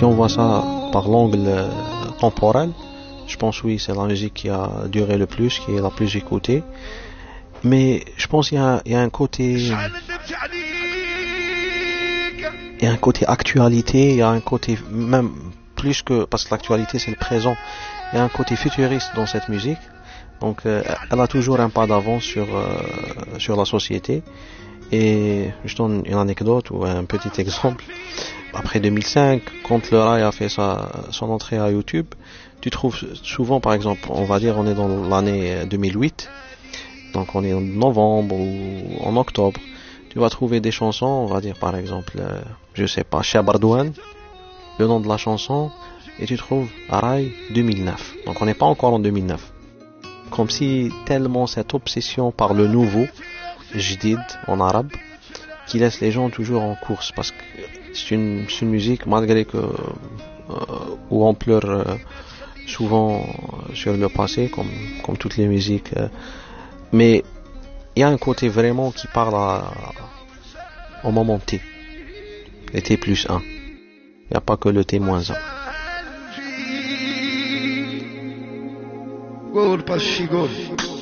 si on voit ça par l'angle temporel, je pense oui, c'est la musique qui a duré le plus, qui est la plus écoutée. Mais je pense qu'il y a un côté, il y a un côté actualité, il y a un côté même plus que, parce que l'actualité c'est le présent, il y a un côté futuriste dans cette musique. Donc elle a toujours un pas d'avance sur la société. Et je donne une anecdote ou un petit exemple. Après 2005, quand le Rai a fait son entrée à YouTube, tu trouves souvent, par exemple, on va dire on est dans l'année 2008, donc on est en novembre ou en octobre, tu vas trouver des chansons, on va dire par exemple, je sais pas, Chabardouane, le nom de la chanson, et tu trouves Rai 2009. Donc on n'est pas encore en 2009. Comme si tellement cette obsession par le nouveau, jdid en arabe, qui laisse les gens toujours en course, parce que c'est une musique, malgré que où on pleure souvent sur le passé, comme toutes les musiques, mais il y a un côté vraiment qui parle au moment T, le T plus 1. Il n'y a pas que le T moins 1. قول باشي قول